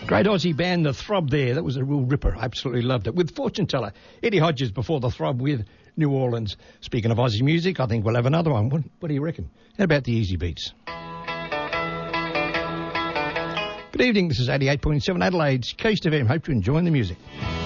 Great Aussie band, The Throb there. That was a real ripper. I absolutely loved it. With Fortune Teller, Eddie Hodges before The Throb with New Orleans. Speaking of Aussie music, I think we'll have another one. What do you reckon? How about the Easy Beats? Good evening. This is 88.7 Adelaide's Coast FM. Hope you're enjoying the music.